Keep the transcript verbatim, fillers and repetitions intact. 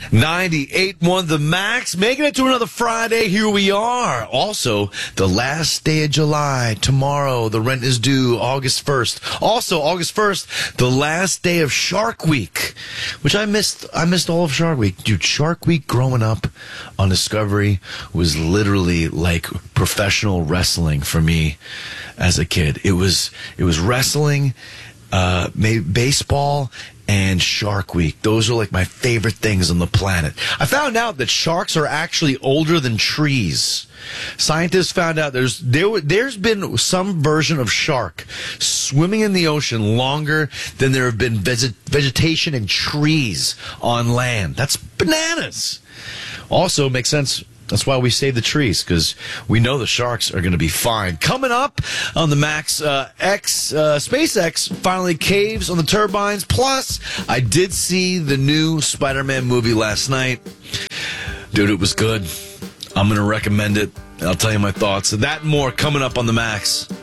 ninety-eight point one The Max, making it to another Friday. Here we are. Also, the last day of July. Tomorrow, the rent is due August first. Also, August first, the last day of Shark Week, which I missed. I missed all of Shark Week. Dude, Shark Week growing up on Discovery was literally like professional wrestling for me as a kid. It was, it was wrestling, uh, maybe baseball, and Shark Week. Those are like my favorite things on the planet. I found out that sharks are actually older than trees. Scientists found out there's there there's been some version of shark swimming in the ocean longer than there have been veget- vegetation and trees on land. That's bananas. Also makes sense. That's why we save the trees, because we know the sharks are going to be fine. Coming up on the Max, uh, X, uh, SpaceX finally caves on the turbines. Plus, I did see the new Spider-Man movie last night. Dude, it was good. I'm going to recommend it. I'll tell you my thoughts. That and more coming up on the Max.